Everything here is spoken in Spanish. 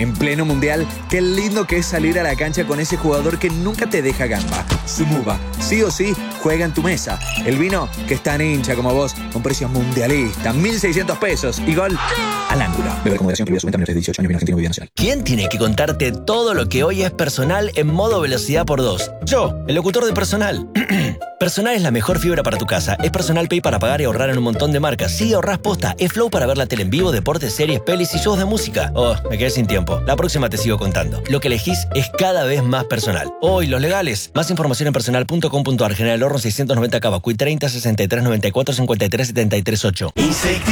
En pleno mundial, qué lindo que es salir a la cancha con ese jugador que nunca te deja gamba. Sumuba, sí o sí, juega en tu mesa. El vino que es tan hincha como vos, con precios mundialistas, 1.600 pesos y gol al ángulo. Beber con moderación, prohibida su venta a menores de 18 años, vino argentino, bebida nacional. ¿Quién tiene que contarte todo lo que hoy es Personal en modo velocidad por 2? Yo, el locutor de Personal. Personal es la mejor fibra para tu casa. Es Personal Pay para pagar y ahorrar en un montón de marcas. Sí, ahorrás posta. Es Flow para ver la tele en vivo, deportes, series, pelis y shows de música. Oh, me quedé sin tiempo. La próxima te sigo contando. Lo que elegís es cada vez más personal. Hoy, los legales. Más información en personal.com.ar. General Horno 690 Cava. Cuit 30 63 94 53 73 8.